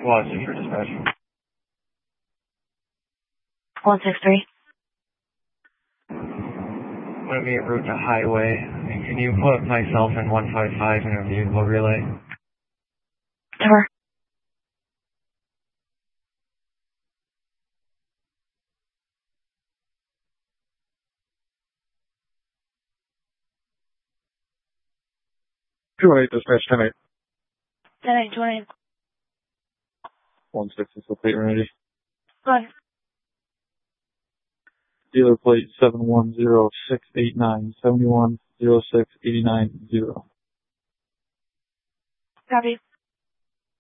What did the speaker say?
Washington for dispatch. 163. I'm going to be en route to highway. Can you put myself in 155 in a vehicle relay? Sure. Dispatch 10-8. 10-8, 20. 160, so plate ready. Go ahead. Dealer plate 710689, 710689. Copy.